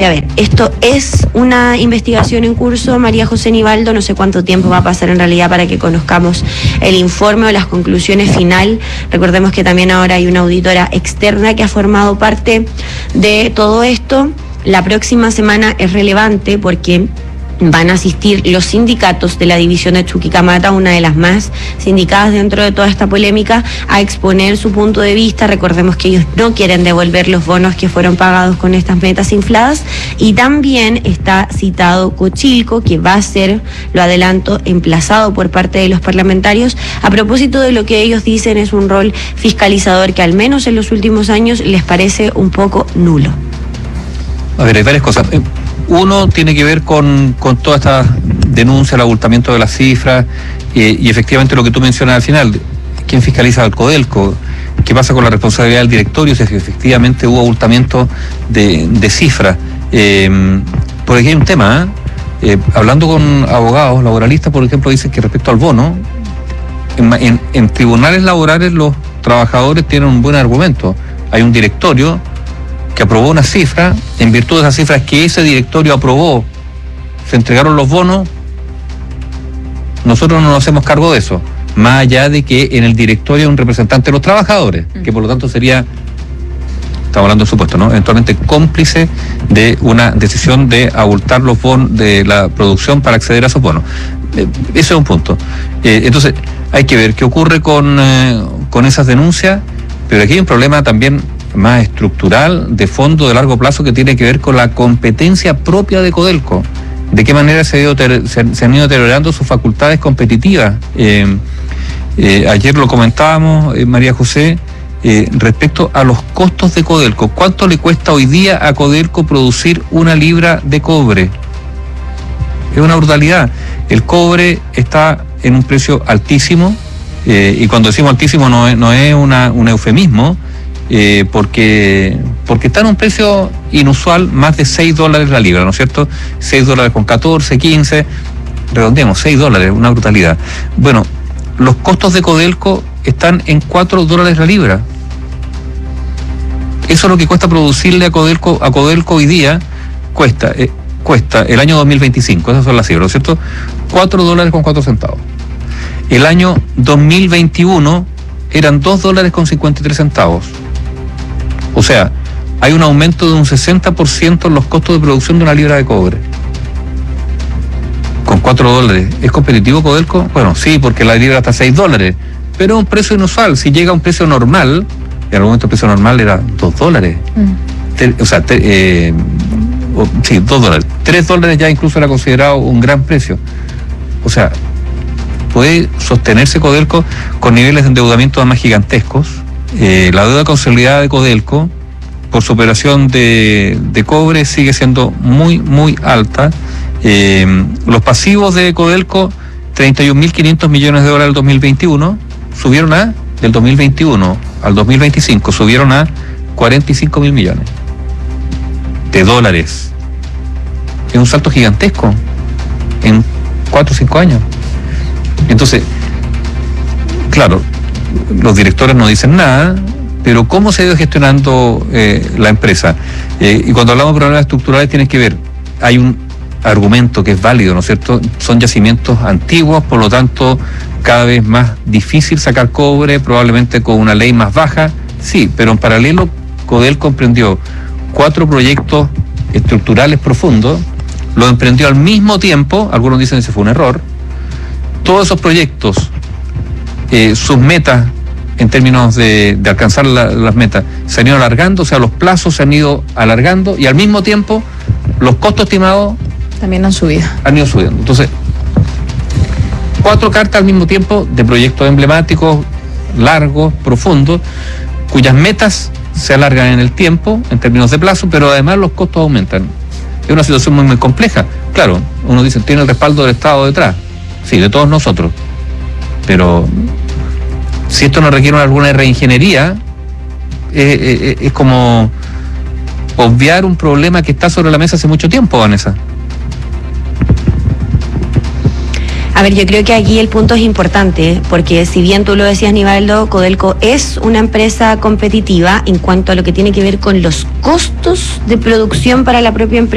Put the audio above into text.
a ver, esto es una investigación en curso, María José Nivaldo, no sé cuánto tiempo va a pasar en realidad para que conozcamos el informe o las conclusiones final. Recordemos que también ahora hay una auditora externa que ha formado parte de todo esto. La próxima semana es relevante porque van a asistir los sindicatos de la división de Chuquicamata, una de las más sindicadas dentro de toda esta polémica, a exponer su punto de vista. Recordemos que ellos no quieren devolver los bonos que fueron pagados con estas metas infladas. Y también está citado Cochilco, que va a ser, lo adelanto, emplazado por parte de los parlamentarios a propósito de lo que ellos dicen es un rol fiscalizador que al menos en los últimos años les parece un poco nulo. A ver, hay varias cosas. Uno tiene que ver con toda esta denuncia, el abultamiento de las cifras y efectivamente lo que tú mencionas al final, ¿quién fiscaliza al Codelco? ¿Qué pasa con la responsabilidad del directorio si efectivamente hubo abultamiento de cifras? Por aquí hay un tema, hablando con abogados laboralistas, por ejemplo, dicen que respecto al bono, en tribunales laborales los trabajadores tienen un buen argumento. Hay un directorio que aprobó una cifra, en virtud de esas cifras que ese directorio aprobó, se entregaron los bonos, nosotros no nos hacemos cargo de eso, más allá de que en el directorio hay un representante de los trabajadores, que por lo tanto sería, estamos hablando de supuesto, ¿no?, eventualmente cómplice de una decisión de abultar los bonos de la producción para acceder a esos bonos. Ese es un punto. Entonces, hay que ver qué ocurre con esas denuncias, pero aquí hay un problema también más estructural, de fondo, de largo plazo, que tiene que ver con la competencia propia de Codelco. De qué manera se han ido deteriorando sus facultades competitivas. Ayer lo comentábamos, María José, respecto a los costos de Codelco. ¿Cuánto le cuesta hoy día a Codelco producir una libra de cobre? Es una brutalidad. El cobre está en un precio altísimo, y cuando decimos altísimo no es un eufemismo, porque está en un precio inusual, más de $6 la libra, ¿no es cierto? $6 con 14, 15, redondeemos, $6, una brutalidad. Bueno, los costos de Codelco están en $4 la libra. Eso es lo que cuesta producirle a Codelco hoy día, cuesta el año 2025, esas son las cifras, ¿no es cierto? $4 con 4 centavos. El año 2021 eran $2 con 53 centavos. O sea, hay un aumento de un 60% en los costos de producción de una libra de cobre. Con $4. ¿Es competitivo Codelco? Bueno, sí, porque la libra está a $6, pero es un precio inusual. Si llega a un precio normal, y al momento el precio normal era $2. Sí, $2. $3 ya incluso era considerado un gran precio. O sea, puede sostenerse Codelco con niveles de endeudamiento más gigantescos. La deuda consolidada de Codelco por su operación de cobre sigue siendo muy, muy alta. Los pasivos de Codelco, $31.500 millones del 2021, subieron del 2021 al 2025, subieron a $45.000 millones de dólares. Es un salto gigantesco en 4 o 5 años. Entonces, claro, los directores no dicen nada, pero ¿cómo se ha ido gestionando la empresa? Y cuando hablamos de problemas estructurales tienen que ver, hay un argumento que es válido, ¿no es cierto? Son yacimientos antiguos, por lo tanto, cada vez más difícil sacar cobre, probablemente con una ley más baja, sí, pero en paralelo, Codelco emprendió 4 proyectos estructurales profundos, lo emprendió al mismo tiempo, algunos dicen que ese fue un error. Todos esos proyectos, sus metas en términos de alcanzar las metas se han ido alargando, o sea, los plazos se han ido alargando y al mismo tiempo los costos estimados también han subido. Han ido subiendo. Entonces, 4 cartas al mismo tiempo de proyectos emblemáticos, largos, profundos, cuyas metas se alargan en el tiempo, en términos de plazo, pero además los costos aumentan. Es una situación muy, muy compleja. Claro, uno dice, tiene el respaldo del Estado detrás. Sí, de todos nosotros. Pero si esto no requiere alguna reingeniería, es como obviar un problema que está sobre la mesa hace mucho tiempo, Vanessa. A ver, yo creo que aquí el punto es importante, porque si bien tú lo decías, Nivaldo, Codelco es una empresa competitiva en cuanto a lo que tiene que ver con los costos de producción para la propia empresa.